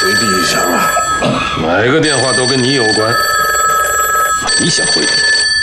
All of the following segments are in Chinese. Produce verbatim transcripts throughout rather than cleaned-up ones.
回避一下吧。 哪个电话都跟你有关，你想回避？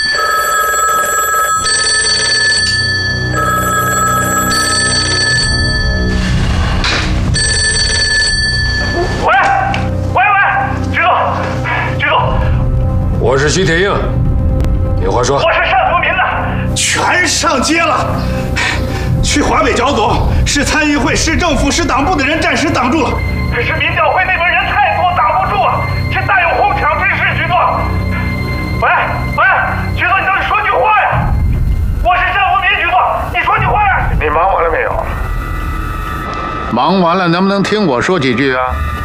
喂喂喂，局总，局总， 我是徐铁映，有话说。 我是单福民的， 全上街了。去华北剿总，市参议会、市政府、市党部的人暂时挡住了。 可是民调会那边人太多，挡不住啊！这带有哄抢之势，局总。喂喂，局总，你倒是说句话呀！我是单福民，局总，你说句话呀！ 你忙完了没有？ 忙完了，能不能听我说几句啊？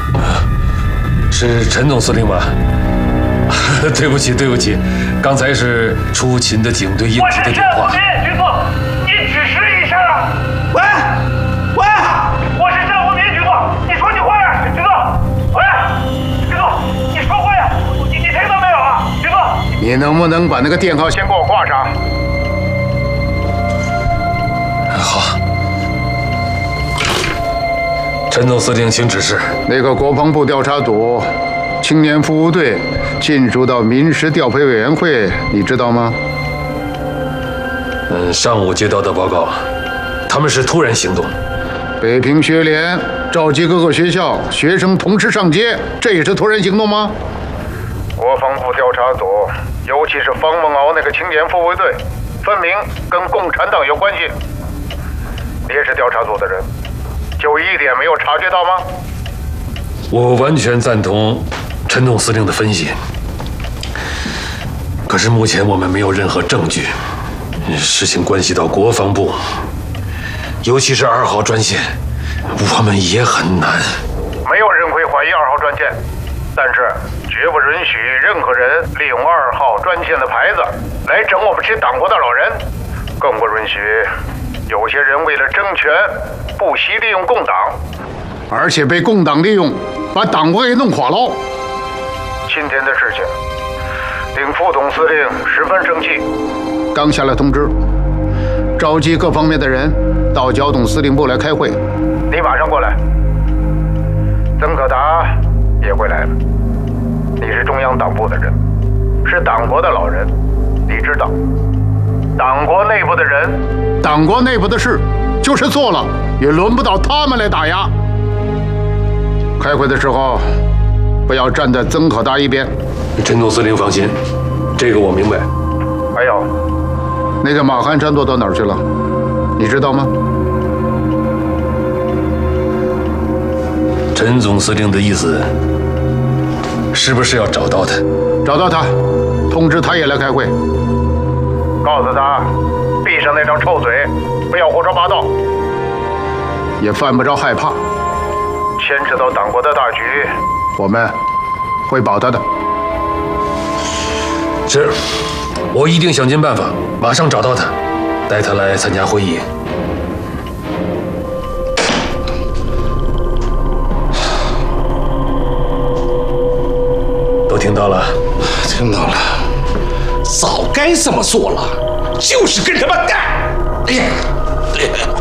是陈总司令吗？对不起，对不起，刚才是出勤的警队应急的电话。 我是单福民，局总，您指示一声啊！ 喂喂， 我是单福民，局总，你说句话呀，局总。喂，局总，你说话呀！你你听到没有啊，局总？ 你能不能把那个电号先给我挂上？ 好。陈总司令，请指示。 那个国防部调查组青年服务队进驻到民事调配委员会，你知道吗？ 嗯，上午接到的报告，他们是突然行动。 北平学联召集各个学校学生同时上街，这也是突然行动吗？ 国防部调查组，尤其是方梦敖那个青年护卫队，分明跟共产党有关系。你也是调查组的人，就一点没有察觉到吗？ 我完全赞同陈总司令的分析，可是目前我们没有任何证据。事情关系到国防部，尤其是二号专线，我们也很难。 没有人会怀疑二号专线，但是绝不允许任何人利用二号专线的牌子来整我们这党国的老人，更不允许有些人为了争权，不惜利用共党， 而且被共党利用，把党国给弄垮喽。 今天的事情令副总司令十分生气， 刚下了通知，召集各方面的人到剿总司令部来开会。 你马上过来。曾可达也会来了。你是中央党部的人，是党国的老人，你知道，党国内部的人， 党国内部的事，就是做了，也轮不到他们来打压。开会的时候，不要站在曾可达一边。 陈总司令放心，这个我明白。 还有， 那个马汉山都到哪儿去了？你知道吗？ 陈总司令的意思，是不是要找到他？ 找到他，通知他也来开会。 告诉他，闭上那张臭嘴，不要胡说八道， 也犯不着害怕。 牵扯到党国的大局， 我们会保他的。 是，我一定想尽办法，马上找到他，带他来参加会议。都听到了？ 听到了。早该这么做了，就是跟他们干。哎呀！